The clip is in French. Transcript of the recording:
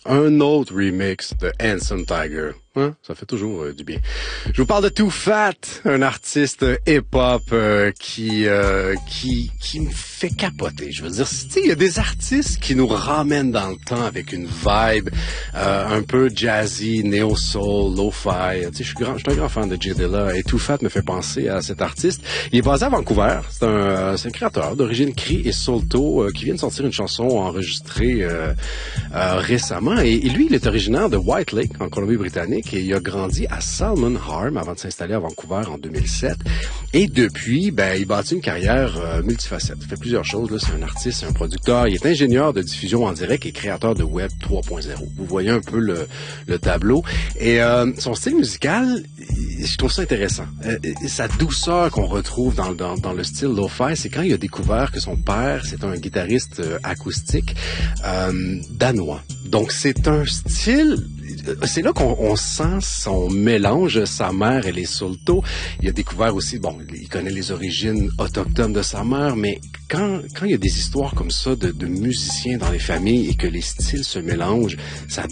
Un autre remix de Handsome Tiger. Hein? Ça fait toujours du bien. Je vous parle de Too Fat, un artiste hip-hop qui me fait capoter. Je veux dire, il y a des artistes qui nous ramènent dans le temps avec une vibe un peu jazzy, neo-soul, lo-fi. Je suis un grand fan de J Dilla et Too Fat me fait penser à cet artiste. Il est basé à Vancouver. C'est un créateur d'origine Cree et Soulto qui vient de sortir une chanson enregistrée récemment. Et lui, il est originaire de White Lake, en Colombie-Britannique. Et il a grandi à Salmon Arm avant de s'installer à Vancouver en 2007. Et depuis, il bâtit une carrière multifacette. Il fait plusieurs choses. Là, c'est un artiste, c'est un producteur. Il est ingénieur de diffusion en direct et créateur de Web 3.0. Vous voyez un peu le tableau. Et son style musical, je trouve ça intéressant. Sa douceur qu'on retrouve dans le style lo-fi, c'est quand il a découvert que son père, c'est un guitariste acoustique danois. Donc c'est un style... C'est là qu'on sent son mélange. Sa mère, elle est Soulto. Il a découvert aussi, il connaît les origines autochtones de sa mère, mais quand il y a des histoires comme ça de musiciens dans les familles et que les styles se mélangent, ça